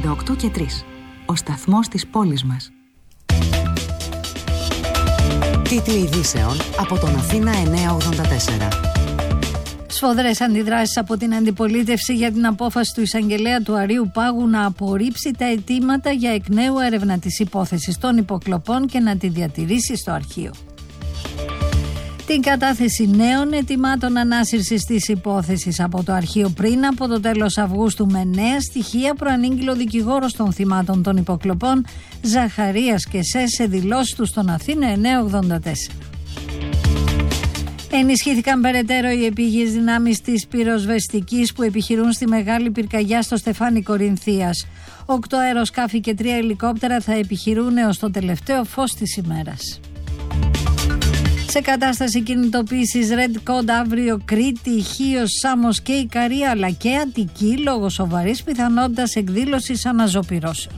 98 και 3. Ο σταθμός της πόλης μας. Τίτλοι ειδήσεων από τον Αθήνα 984. Σφοδρές αντιδράσεις από την αντιπολίτευση για την απόφαση του εισαγγελέα του Αρείου Πάγου να απορρίψει τα αιτήματα για εκ νέου έρευνα της υπόθεσης των υποκλοπών και να τη διατηρήσει στο αρχείο. Την κατάθεση νέων αιτημάτων ανάσυρσης της υπόθεσης από το αρχείο πριν από το τέλος Αυγούστου με νέα στοιχεία προανήγγειλε ο δικηγόρος των θυμάτων των υποκλοπών Ζαχαρίας και σε δηλώσεις του στον Αθήνα 984. Ενισχύθηκαν περαιτέρω οι επίγειες δυνάμεις της πυροσβεστικής που επιχειρούν στη Μεγάλη Πυρκαγιά στο Στεφάνι Κορινθίας. 8 αεροσκάφη και 3 ελικόπτερα θα επιχειρούν έως το τελευταίο φως της ημέρας. Σε κατάσταση κινητοποίησης Red Code αύριο Κρήτη, Χίος, Σάμος και Ικαρία αλλά και Αττική λόγω σοβαρής πιθανότητας εκδήλωσης αναζωπυρώσεων.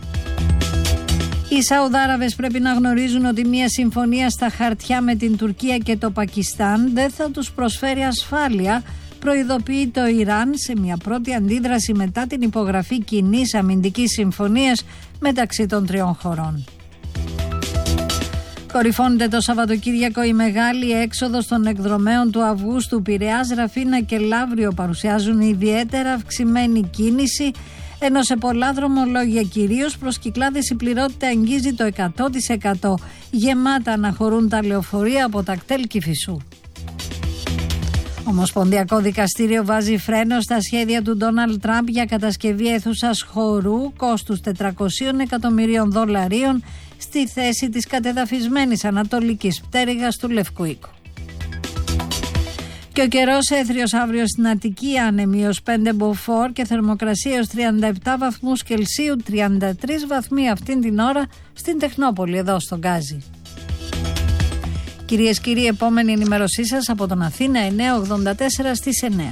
Οι Σαουδάραβες πρέπει να γνωρίζουν ότι μια συμφωνία στα χαρτιά με την Τουρκία και το Πακιστάν δεν θα τους προσφέρει ασφάλεια, προειδοποιεί το Ιράν σε μια πρώτη αντίδραση μετά την υπογραφή κοινής αμυντικής συμφωνίας μεταξύ των τριών χωρών. Κορυφώνεται το Σαββατοκύριακο η μεγάλη έξοδος των εκδρομέων του Αυγούστου. Πειραιάς, Ραφίνα και Λαύριο παρουσιάζουν ιδιαίτερα αυξημένη κίνηση, ενώ σε πολλά δρομολόγια κυρίως προς Κυκλάδες η πληρότητα αγγίζει το 100%. Γεμάτα αναχωρούν τα λεωφορεία από τα κτέλ Κηφισού. Ομοσπονδιακό δικαστήριο βάζει φρένο στα σχέδια του Ντόναλντ Τραμπ για κατασκευή αίθουσας χορού κόστους $400 εκατομμυρίων στη θέση της κατεδαφισμένης ανατολικής πτέρυγας του Λευκού Οίκου. Και ο καιρός έθριος αύριο στην Αττική, άνεμοι ως 5 μποφόρ και θερμοκρασία ως 37 βαθμούς Κελσίου, 33 βαθμοί αυτήν την ώρα στην Τεχνόπολη εδώ στο Γκάζι. Κυρίες και κύριοι, επόμενη ενημέρωσή σας από τον Αθήνα 984 στις 9.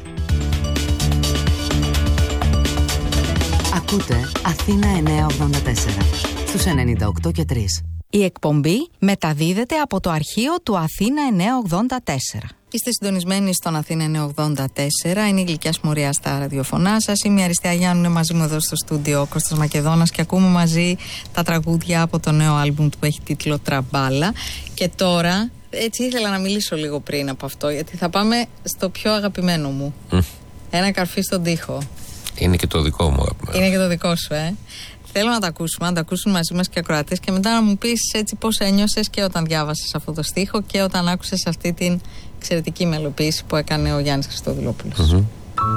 Ακούτε Αθήνα 984 στους 98 και 3. Η εκπομπή μεταδίδεται από το αρχείο του Αθήνα 984. Είστε συντονισμένοι στον Αθήνα 984. Είναι η Γλυκιά Μορία στα ραδιοφωνά σας. Είμαι η Αριστεία Γιάννου, είναι μαζί μου εδώ στο στούντιο Κώστας Μακεδόνας και ακούμε μαζί τα τραγούδια από το νέο άλμπουμ που έχει τίτλο Τραμπάλα. Και τώρα, έτσι ήθελα να μιλήσω λίγο πριν από αυτό, γιατί θα πάμε στο πιο αγαπημένο μου. Ένα καρφί στον τοίχο. Είναι και το δικό μου αγαπημένο. Είναι και το δικό σου, Θέλω να τα ακούσουμε, να τα ακούσουν μαζί μας και ακροατές και μετά να μου πεις έτσι πώς ένιωσες και όταν διάβασες αυτό το στίχο και όταν άκουσες αυτή την εξαιρετική μελοποίηση που έκανε ο Γιάννης Χριστοδουλόπουλος.